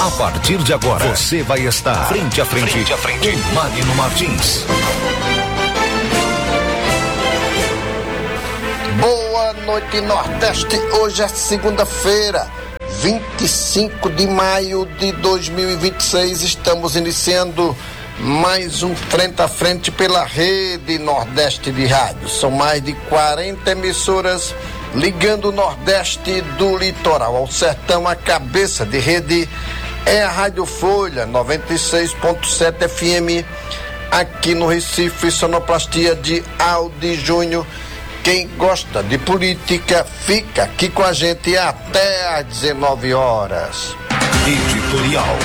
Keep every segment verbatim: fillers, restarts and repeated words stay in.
A partir de agora, você vai estar frente a frente, frente, a frente. com Magno Martins. Boa noite, Nordeste. Hoje é segunda-feira, vinte e cinco de maio de dois mil e vinte e seis. Estamos iniciando mais um Frente a Frente pela Rede Nordeste de Rádio. São mais de quarenta emissoras ligando o Nordeste do litoral ao sertão. A cabeça de rede é a Rádio Folha noventa e seis ponto sete F M aqui no Recife, sonoplastia de Aldi Júnior. Quem gosta de política fica aqui com a gente até às dezenove horas. Editorial.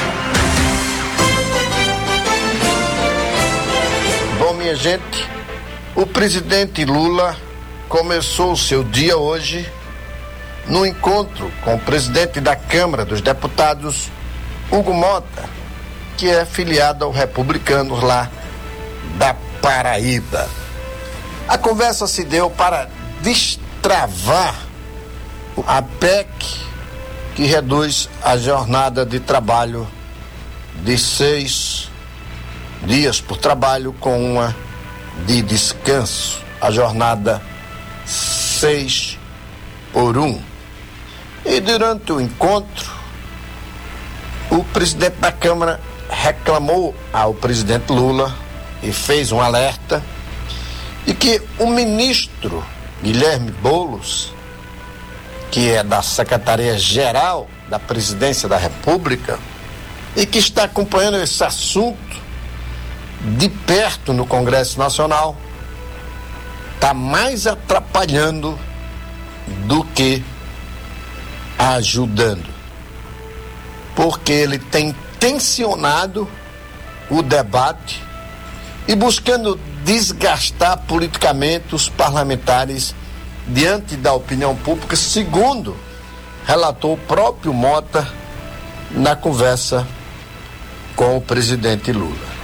Bom, minha gente, o presidente Lula começou o seu dia hoje no encontro com o presidente da Câmara dos Deputados, Hugo Mota, que é filiado ao Republicanos lá da Paraíba. A conversa se deu para destravar a P E C que reduz a jornada de trabalho de seis dias por trabalho com uma de descanso, a jornada seis por um. E durante o encontro, o presidente da Câmara reclamou ao presidente Lula e fez um alerta de que o ministro Guilherme Boulos, que é da Secretaria-Geral da Presidência da República e que está acompanhando esse assunto de perto no Congresso Nacional, está mais atrapalhando do que ajudando, porque ele tem tensionado o debate e buscando desgastar politicamente os parlamentares diante da opinião pública, segundo relatou o próprio Mota na conversa com o presidente Lula.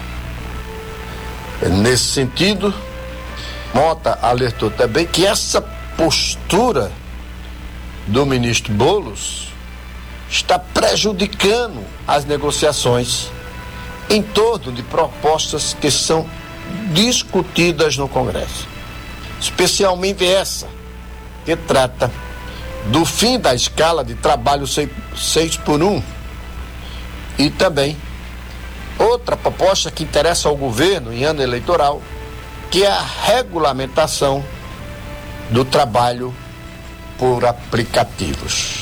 Nesse sentido, Mota alertou também que essa postura do ministro Boulos está prejudicando as negociações em torno de propostas que são discutidas no Congresso, especialmente essa que trata do fim da escala de trabalho seis por um e também outra proposta que interessa ao governo em ano eleitoral, que é a regulamentação do trabalho por aplicativos.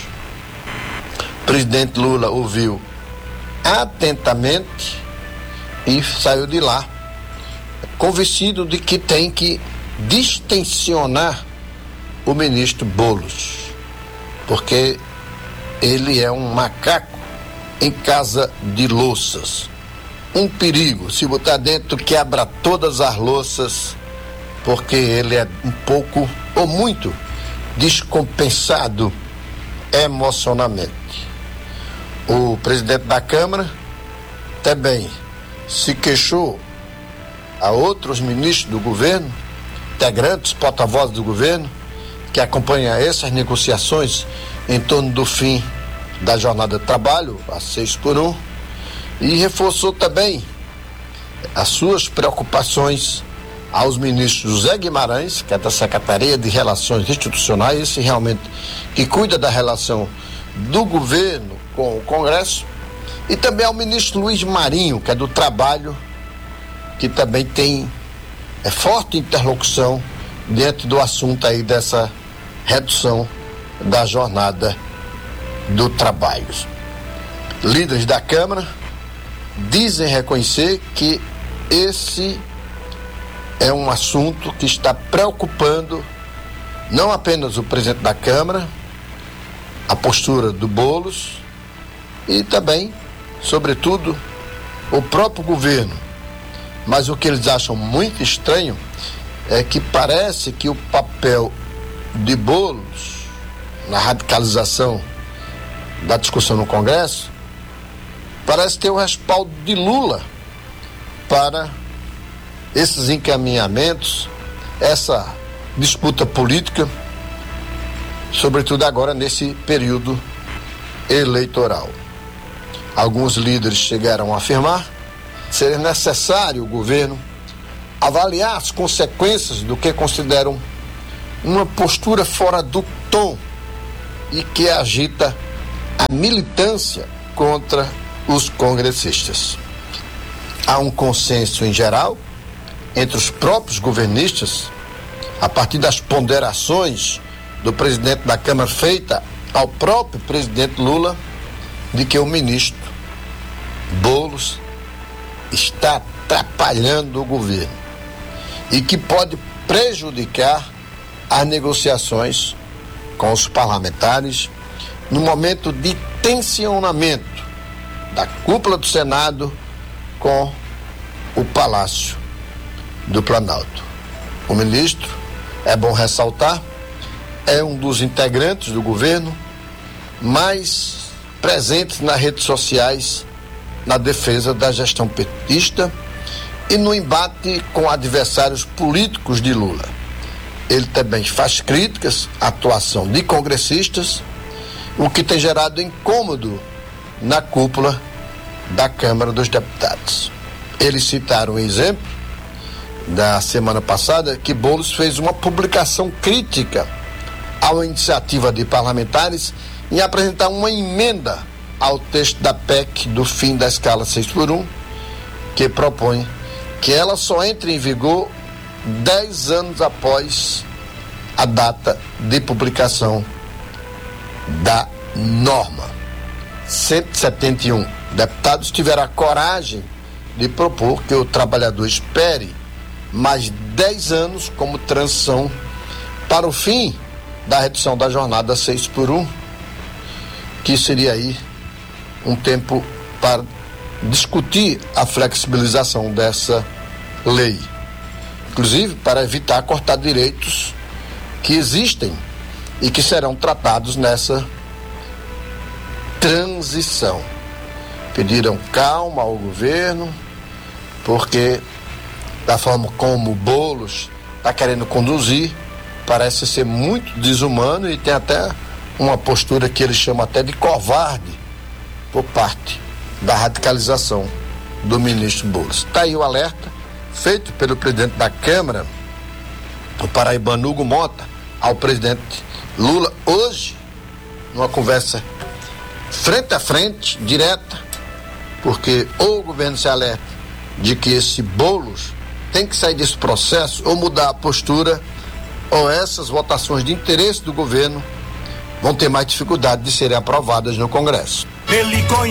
O presidente Lula ouviu atentamente e saiu de lá convencido de que tem que distensionar o ministro Boulos, porque ele é um macaco em casa de louças. Um perigo, se botar dentro, quebra todas as louças, porque ele é um pouco ou muito descompensado emocionalmente. O presidente da Câmara também se queixou a outros ministros do governo, integrantes, porta-vozes do governo, que acompanham essas negociações em torno do fim da jornada de trabalho, a seis por um, e reforçou também as suas preocupações aos ministros José Guimarães, que é da Secretaria de Relações Institucionais, esse realmente que cuida da relação do governo com o Congresso, e também ao ministro Luiz Marinho, que é do Trabalho, que também tem é, forte interlocução dentro do assunto aí dessa redução da jornada do trabalho. Líderes da Câmara dizem reconhecer que esse é um assunto que está preocupando não apenas o presidente da Câmara, a postura do Boulos e também, sobretudo, o próprio governo. Mas o que eles acham muito estranho é que parece que o papel de Boulos na radicalização da discussão no Congresso parece ter o respaldo de Lula para esses encaminhamentos, essa disputa política, sobretudo agora nesse período eleitoral. Alguns líderes chegaram a afirmar ser necessário o governo avaliar as consequências do que consideram uma postura fora do tom e que agita a militância contra os congressistas. Há um consenso em geral entre os próprios governistas, a partir das ponderações do presidente da Câmara feita ao próprio presidente Lula, de que o ministro Boulos está atrapalhando o governo e que pode prejudicar as negociações com os parlamentares no momento de tensionamento da cúpula do Senado com o Palácio do Planalto. O ministro, é bom ressaltar, é um dos integrantes do governo mais presentes nas redes sociais na defesa da gestão petista e no embate com adversários políticos de Lula. Ele também faz críticas à atuação de congressistas, o que tem gerado incômodo na cúpula da Câmara dos Deputados. Eles citaram um exemplo da semana passada que Boulos fez uma publicação crítica a uma iniciativa de parlamentares em apresentar uma emenda ao texto da P E C do fim da escala seis por um, que propõe que ela só entre em vigor dez anos após a data de publicação da norma. cento e setenta e um deputados tiveram a coragem de propor que o trabalhador espere mais dez anos como transição para o fim da redução da jornada seis por um, que seria aí um tempo para discutir a flexibilização dessa lei, inclusive para evitar cortar direitos que existem e que serão tratados nessa transição. Pediram calma ao governo, porque da forma como o Boulos está querendo conduzir, parece ser muito desumano e tem até uma postura que ele chama até de covarde por parte da radicalização do ministro Boulos. Está aí o alerta feito pelo presidente da Câmara, o paraibano Hugo Mota, ao presidente Lula hoje, numa conversa frente a frente, direta, porque ou o governo se alerta de que esse Boulos tem que sair desse processo ou mudar a postura, ou essas votações de interesse do governo vão ter mais dificuldade de serem aprovadas no Congresso. Ele